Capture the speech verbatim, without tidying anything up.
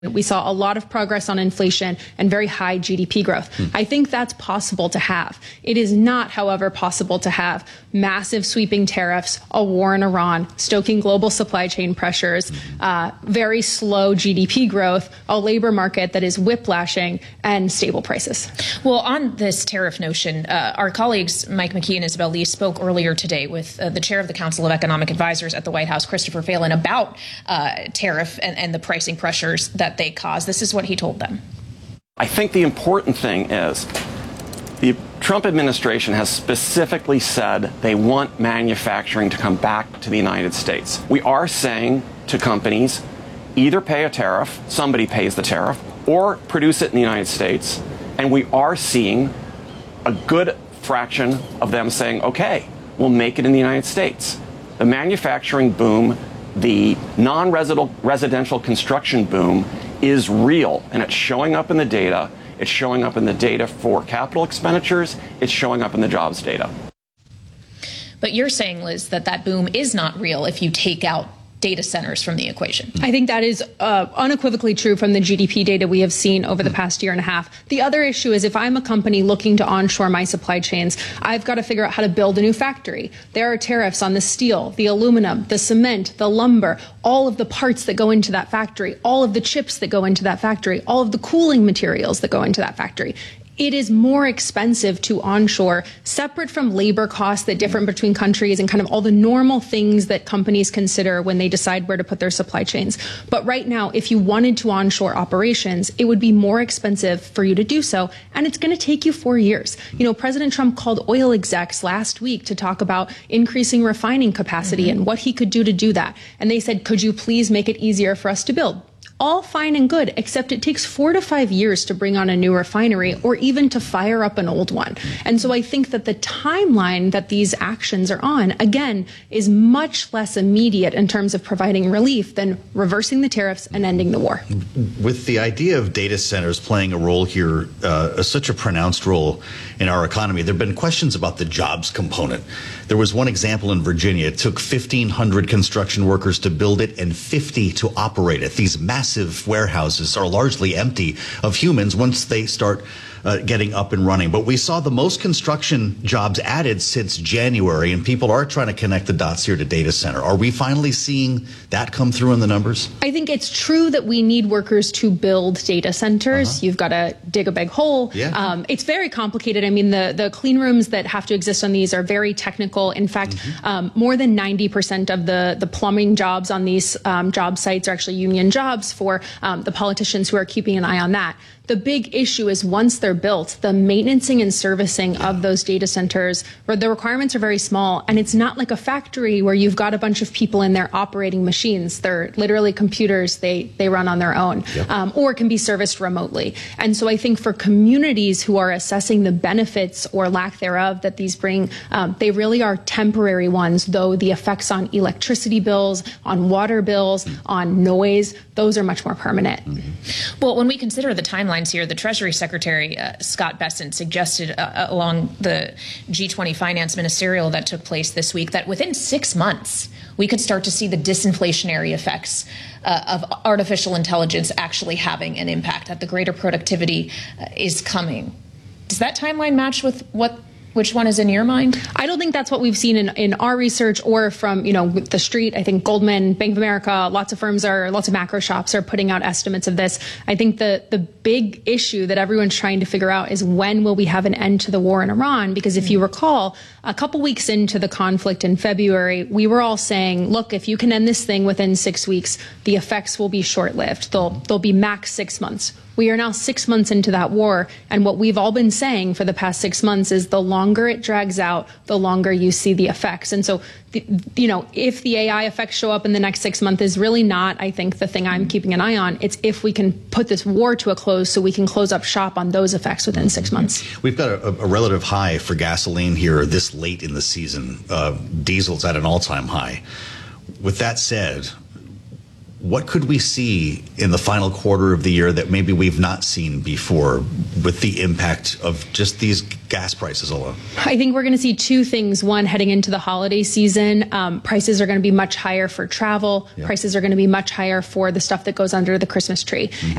We saw a lot of progress on inflation and very high G D P growth. Hmm. I think that's possible to have. It is not, however, possible to have massive sweeping tariffs, a war in Iran, stoking global supply chain pressures, uh, very slow G D P growth, a labor market that is whiplashing, and stable prices. Well, on this tariff notion, uh, our colleagues Mike McKee and Isabel Lee spoke earlier today with uh, the chair of the Council of Economic Advisors at the White House, Christopher Phelan, about uh, tariff and, and the pricing pressures that they cause. This is what he told them. I think the important thing is the Trump administration has specifically said they want manufacturing to come back to the United States. We are saying to companies, either pay a tariff, somebody pays the tariff, or produce it in the United States. And we are seeing a good fraction of them saying, okay, we'll make it in the United States. The manufacturing boom, the non-residential construction boom is real, and it's showing up in the data. It's showing up in the data for capital expenditures. It's showing up in the jobs data. But you're saying, Liz, that that boom is not real if you take out data centers from the equation. I think that is uh, unequivocally true from the G D P data we have seen over the past year and a half. The other issue is if I'm a company looking to onshore my supply chains, I've got to figure out how to build a new factory. There are tariffs on the steel, the aluminum, the cement, the lumber, all of the parts that go into that factory, all of the chips that go into that factory, all of the cooling materials that go into that factory. It is more expensive to onshore, separate from labor costs that differ between countries and kind of all the normal things that companies consider when they decide where to put their supply chains. But right now, if you wanted to onshore operations, it would be more expensive for you to do so, and it's going to take you four years. You know, President Trump called oil execs last week to talk about increasing refining capacity mm-hmm. and what he could do to do that. And they said, could you please make it easier for us to build? All fine and good, except it takes four to five years to bring on a new refinery or even to fire up an old one. And so I think that the timeline that these actions are on, again, is much less immediate in terms of providing relief than reversing the tariffs and ending the war. With the idea of data centers playing a role here, uh, such a pronounced role in our economy, there have been questions about the jobs component. There was one example in Virginia. It took fifteen hundred construction workers to build it and fifty to operate it. These massive warehouses are largely empty of humans once they start uh, getting up and running. But we saw the most construction jobs added since January, and people are trying to connect the dots here to data center. Are we finally seeing that come through in the numbers? I think it's true that we need workers to build data centers. Uh-huh. You've got to dig a big hole. Yeah. Um, it's very complicated. I mean, the, the clean rooms that have to exist on these are very technical. In fact, mm-hmm. um, more than ninety percent of the, the plumbing jobs on these um, job sites are actually union jobs for um, the politicians who are keeping an eye on that. The big issue is once they're built, the maintaining and servicing yeah. of those data centers, where the requirements are very small, and it's not like a factory where you've got a bunch of people in there operating machines. They're literally computers. They they run on their own, yep. um, or can be serviced remotely. And so I think for communities who are assessing the benefits or lack thereof that these bring, um, they really are temporary ones, though the effects on electricity bills, on water bills, mm-hmm. on noise, those are much more permanent. Mm-hmm. Well, when we consider the timelines here, the Treasury Secretary, uh, Scott Bessent, suggested uh, along the G twenty finance ministerial that took place this week that within six months, we could start to see the disinflationary effects uh, of artificial intelligence actually having an impact, that the greater productivity uh, is coming. Does that timeline match with what Which one is in your mind? I don't think that's what we've seen in, in our research or from, you know, the street. I think Goldman, Bank of America, lots of firms are, lots of macro shops are putting out estimates of this. I think the, the big issue that everyone's trying to figure out is when will we have an end to the war in Iran? Because if you recall, a couple weeks into the conflict in February, we were all saying, look, if you can end this thing within six weeks, the effects will be short-lived. They'll, they'll be max six months. We are now six months into that war, and what we've all been saying for the past six months is the longer it drags out, the longer you see the effects. And so, the, you know, if the A I effects show up in the next six months is really not, I think, the thing I'm keeping an eye on. It's if we can put this war to a close so we can close up shop on those effects within six months. We've got a, a relative high for gasoline here this late in the season. Uh, diesel's at an all-time high. With that said, what could we see in the final quarter of the year that maybe we've not seen before with the impact of just these gas prices alone? I think we're going to see two things. One, heading into the holiday season, um, prices are going to be much higher for travel. Yeah. Prices are going to be much higher for the stuff that goes under the Christmas tree. Mm-hmm.